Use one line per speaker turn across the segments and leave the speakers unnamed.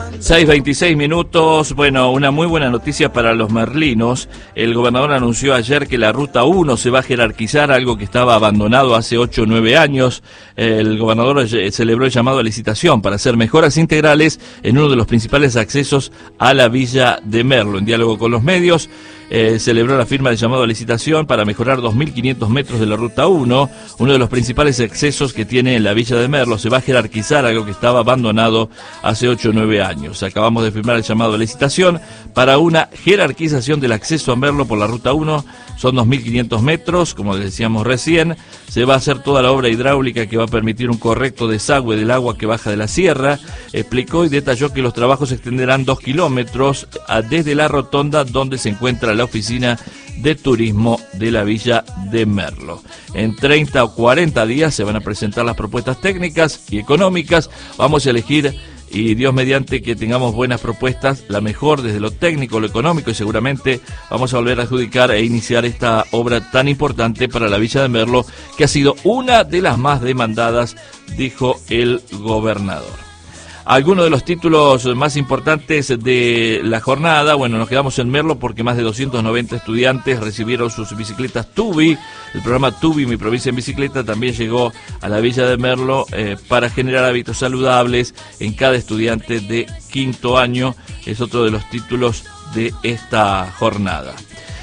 6:26 minutos. Bueno, una muy buena noticia para los merlinos. El gobernador anunció ayer que la Ruta 1 se va a jerarquizar, algo que estaba abandonado hace 8 o 9 años. El gobernador celebró el llamado a licitación para hacer mejoras integrales en uno de los principales accesos a la villa de Merlo. En diálogo con los medios, celebró la firma del llamado a licitación para mejorar 2.500 metros de la Ruta 1, uno de los principales accesos que tiene la villa de Merlo. Se va a jerarquizar, algo que estaba abandonado hace 8 o 9 años. Acabamos de firmar el llamado a licitación para una jerarquización del acceso a Merlo por la Ruta 1. Son 2.500 metros, como decíamos recién. Se va a hacer toda la obra hidráulica que va a permitir un correcto desagüe del agua que baja de la sierra. Explicó y detalló que los trabajos se extenderán 2 kilómetros desde la rotonda donde se encuentra la oficina de turismo de la villa de Merlo. En 30 o 40 días se van a presentar las propuestas técnicas y económicas. Vamos a elegir, y Dios mediante que tengamos buenas propuestas, la mejor desde lo técnico, lo económico, y seguramente vamos a volver a adjudicar e iniciar esta obra tan importante para la villa de Merlo, que ha sido una de las más demandadas, dijo el gobernador. Algunos de los títulos más importantes de la jornada. Bueno, nos quedamos en Merlo porque más de 290 estudiantes recibieron sus bicicletas Tubi. El programa Tubi, Mi Provincia en Bicicleta, también llegó a la villa de Merlo para generar hábitos saludables en cada estudiante de quinto año. Es otro de los títulos de esta jornada.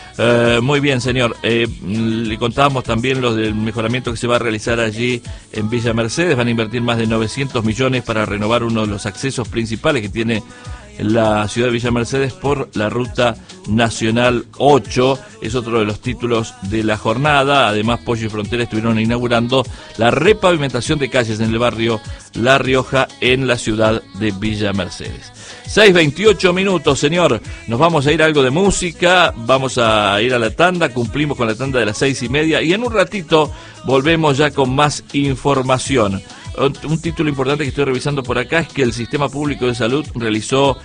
Muy bien, señor. Le contábamos también lo del mejoramiento que se va a realizar allí en Villa Mercedes. Van a invertir más de 900 millones para renovar uno de los accesos principales que tiene la ciudad de Villa Mercedes por la Ruta Nacional 8. Es otro de los títulos de la jornada. Además, Pollo y Frontera estuvieron inaugurando la repavimentación de calles en el barrio La Rioja en la ciudad de Villa Mercedes. 6:28 minutos, señor. Nos vamos a ir a algo de música, vamos a ir a la tanda, cumplimos con la tanda de las 6:30 y en un ratito volvemos ya con más información. Un título importante que estoy revisando por acá es que el Sistema Público de Salud realizó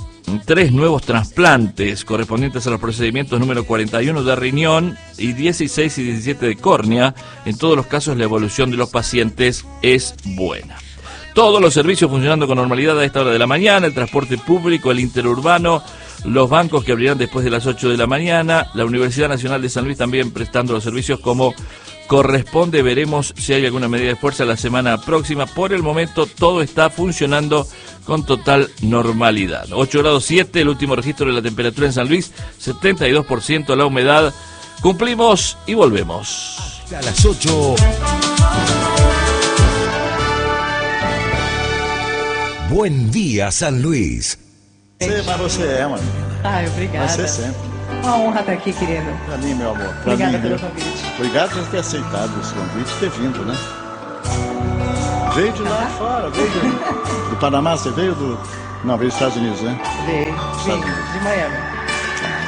3 nuevos trasplantes correspondientes a los procedimientos número 41 de riñón y 16 y 17 de córnea. En todos los casos la evolución de los pacientes es buena. Todos los servicios funcionando con normalidad a esta hora de la mañana, el transporte público, el interurbano, los bancos que abrirán después de las 8 de la mañana, la Universidad Nacional de San Luis también prestando los servicios como corresponde. Veremos si hay alguna medida de fuerza la semana próxima. Por el momento todo está funcionando con total normalidad. 8 grados 7, el último registro de la temperatura en San Luis, 72% la humedad. Cumplimos y volvemos.
A las 8. Buen día, San Luis.
Mas você é, mano.
Ai, obrigada.
Você sempre.
Uma honra estar aqui, querido.
Pra mim, meu amor. Pra
Obrigada
mim,
pelo
viu?
convite.
Obrigado por ter aceitado esse convite e ter vindo, né? Veio de lá fora, do Panamá, você veio do... Não, veio dos Estados Unidos, né?
Vim de Miami.